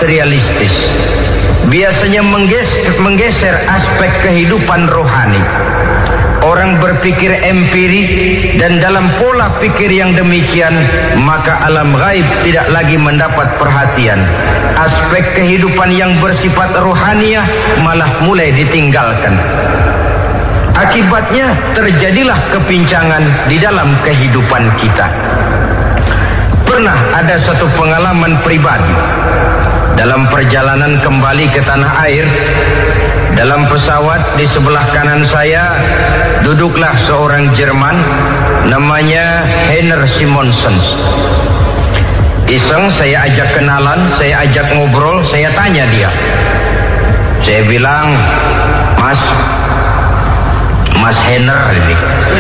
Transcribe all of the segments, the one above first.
materialistis biasanya menggeser aspek kehidupan rohani. Orang berpikir empirik, dan dalam pola pikir yang demikian maka alam gaib tidak lagi mendapat perhatian. Aspek kehidupan yang bersifat rohaniah malah mulai ditinggalkan. Akibatnya terjadilah kepincangan di dalam kehidupan kita. Pernah ada satu pengalaman pribadi dalam perjalanan kembali ke tanah air. Dalam pesawat di sebelah kanan saya duduklah seorang Jerman namanya Heiner Simonsen. Iseng saya ajak kenalan, saya ajak ngobrol, saya tanya dia. Saya bilang, Mas Heiner ini,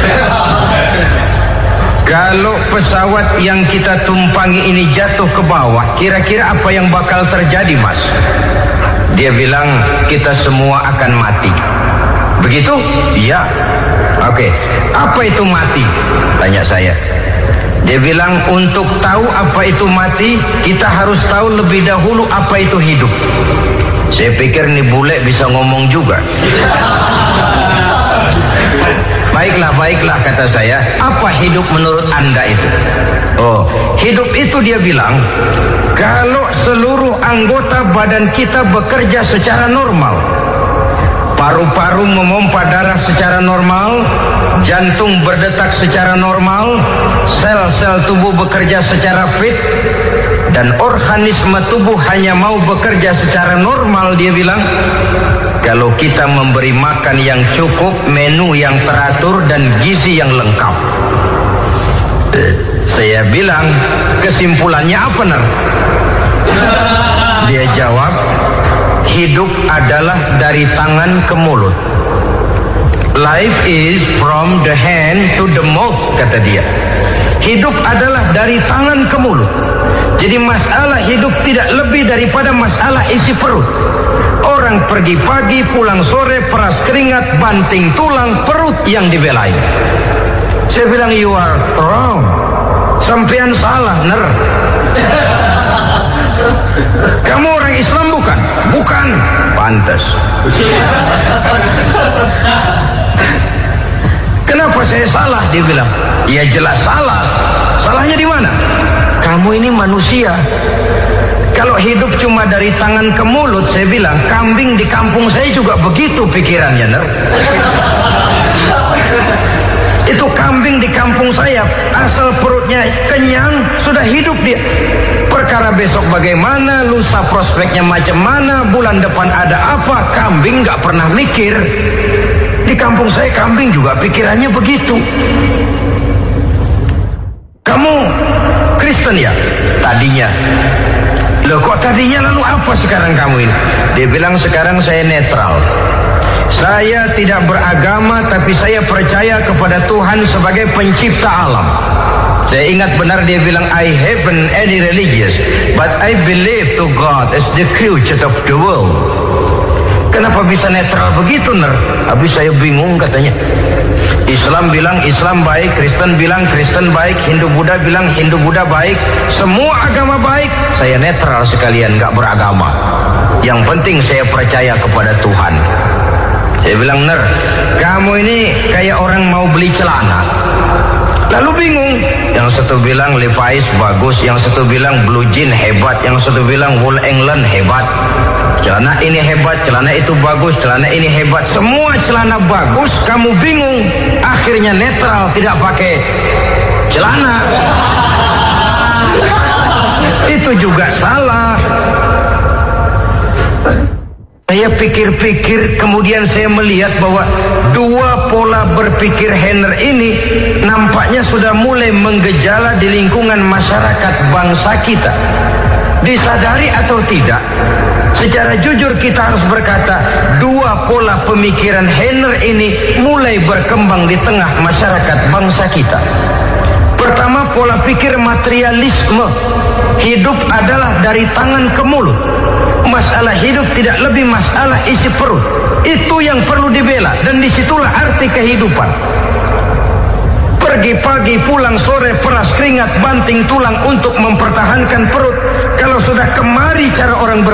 kalau pesawat yang kita tumpangi ini jatuh ke bawah, kira-kira apa yang bakal terjadi, Mas? Dia bilang, kita semua akan mati. Begitu? Iya. Oke. Apa itu mati? Tanya saya. Dia bilang, untuk tahu apa itu mati, kita harus tahu lebih dahulu apa itu hidup. Saya pikir nih bule bisa ngomong juga. Baiklah kata saya. Apa hidup menurut Anda itu? Oh, hidup itu dia bilang, kalau seluruh anggota badan kita bekerja secara normal, paru-paru memompa darah secara normal, jantung berdetak secara normal, sel-sel tubuh bekerja secara fit, dan organisme tubuh hanya mau bekerja secara normal, dia bilang, kalau kita memberi makan yang cukup, menu yang teratur, dan gizi yang lengkap. Saya bilang, kesimpulannya apa, Ner? Dia jawab, hidup adalah dari tangan ke mulut. Life is from the hand to the mouth, kata dia. Hidup adalah dari tangan ke mulut. Jadi masalah hidup tidak lebih daripada masalah isi perut. Orang pergi pagi, pulang sore, peras keringat, banting tulang, perut yang dibelain. Saya bilang, you are wrong. Sampean salah, Ner. Kamu orang Islam bukan? Bukan. Pantas. Kenapa saya salah? Dia bilang, ya jelas salah. Salahnya di mana? Kamu ini manusia. Kalau hidup cuma dari tangan ke mulut, saya bilang, kambing di kampung saya juga begitu pikirannya, Ner. Itu kambing di kampung saya, asal perutnya kenyang, sudah hidup dia. Perkara besok bagaimana, lusa prospeknya macam mana, bulan depan ada apa, kambing gak pernah mikir. Di kampung saya kambing juga pikirannya begitu. Kamu Kristen ya? Tadinya. Loh kok tadinya, lalu apa sekarang kamu ini? Dia bilang, sekarang saya netral. Saya tidak beragama, tapi saya percaya kepada Tuhan sebagai pencipta alam. Saya ingat benar dia bilang, I haven't any religious, but I believe to God as the creator of the world. Kenapa bisa netral begitu, Ner? Habis saya bingung katanya. Islam bilang Islam baik, Kristen bilang Kristen baik, Hindu Buddha bilang Hindu Buddha baik, semua agama baik. Saya netral sekalian, gak beragama. Yang penting saya percaya kepada Tuhan. Saya bilang, Ner, kamu ini kayak orang mau beli celana. Lalu bingung. Yang satu bilang Levi's bagus, yang satu bilang Blue Jean hebat, yang satu bilang Wool England hebat. Celana ini hebat, celana itu bagus, celana ini hebat. Semua celana bagus, kamu bingung. Akhirnya netral, tidak pakai celana. Itu juga salah. Saya pikir-pikir, kemudian saya melihat bahwa dua pola berpikir Heiner ini nampaknya sudah mulai menggejala di lingkungan masyarakat bangsa kita. Disadari atau tidak, secara jujur kita harus berkata, dua pola pemikiran Heiner ini mulai berkembang di tengah masyarakat bangsa kita. Pertama, pola pikir materialisme. Hidup adalah dari tangan ke mulut. Masalah hidup tidak lebih masalah isi perut. Itu yang perlu dibela, dan disitulah arti kehidupan. Pergi pagi, pulang sore, peras keringat, banting tulang untuk mempertahankan perut. Kalau sudah kemari cara orang